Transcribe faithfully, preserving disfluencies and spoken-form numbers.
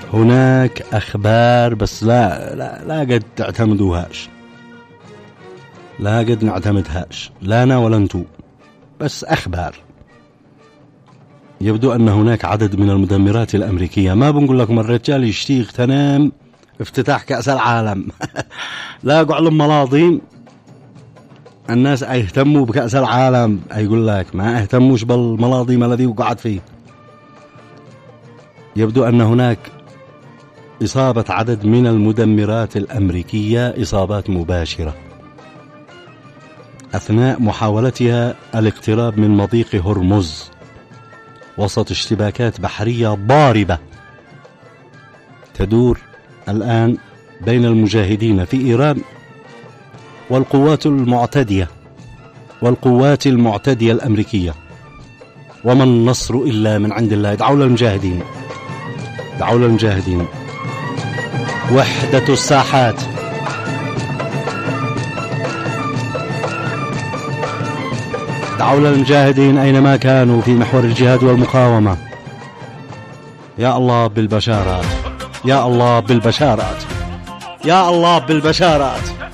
هناك أخبار بس لا لا لا قد تعتمدوهاش، لا قد نعتمدهاش لا أنا ولا أنتو، بس أخبار. يبدو أن هناك عدد من المدمرات الأمريكية، ما بنقول لكم الرجال يشتيق تنام افتتاح كأس العالم لا قعلم ملاضين الناس يهتموا بكأس العالم، يقول لك ما اهتموش بالملاضيم الذي وقعت فيه. يبدو أن هناك إصابة عدد من المدمرات الأمريكية إصابات مباشرة أثناء محاولتها الاقتراب من مضيق هرمز وسط اشتباكات بحرية ضاربة تدور الآن بين المجاهدين في إيران والقوات المعتدية والقوات المعتدية الأمريكية. وما النصر إلا من عند الله. دعوا للمجاهدين، دعوا للمجاهدين. وحدة الساحات، دعوا للمجاهدين أينما كانوا في محور الجهاد والمقاومة. يا الله بالبشارات، يا الله بالبشارات، يا الله بالبشارات.